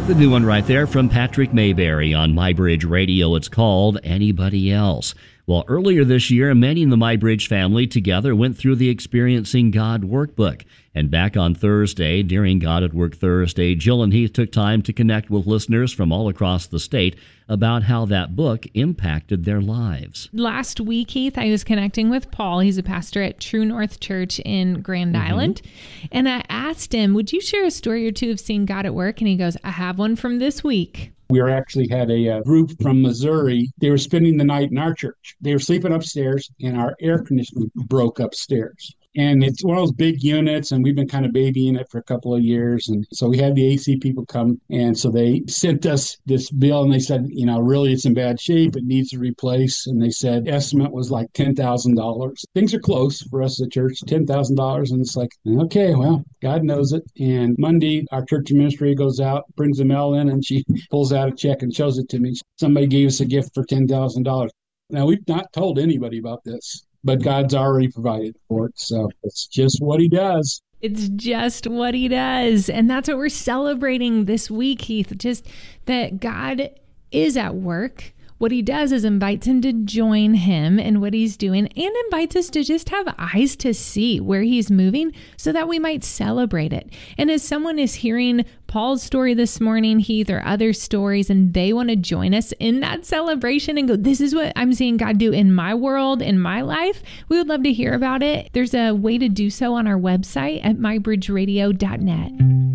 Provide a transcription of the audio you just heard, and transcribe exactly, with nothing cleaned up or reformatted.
The new one right there from Patrick Mayberry on MyBridge Radio. It's called Anybody Else. Well, earlier this year, many in the MyBridge family together went through the Experiencing God workbook. And back on Thursday, during God at Work Thursday, Jill and Heath took time to connect with listeners from all across the state about how that book impacted their lives. Last week, Heath, I was connecting with Paul. He's a pastor at True North Church in Grand mm-hmm. Island. And I asked him, would you share a story or two of seeing God at work? And he goes, I have one from this week. We were actually had a, uh group from Missouri. They were spending the night in our church. They were sleeping upstairs, and our air conditioning broke upstairs. And it's one of those big units, and we've been kind of babying it for a couple of years. And so we had the A C people come, and so they sent us this bill, and they said, you know, really, it's in bad shape. It needs to replace. And they said estimate was like ten thousand dollars. Things are close for us at church, ten thousand dollars. And it's like, okay, well, God knows it. And Monday, our church administrator goes out, brings the mail in, and she pulls out a check and shows it to me. Somebody gave us a gift for ten thousand dollars. Now, we've not told anybody about this, but God's already provided for it. So it's just what he does. It's just what he does. And that's what we're celebrating this week, Heath, just that God is at work. What he does is invites him to join him in what he's doing and invites us to just have eyes to see where he's moving so that we might celebrate it. And as someone is hearing Paul's story this morning, Heath, or other stories, and they want to join us in that celebration and go, this is what I'm seeing God do in my world, in my life, we would love to hear about it. There's a way to do so on our website at my bridge radio dot net.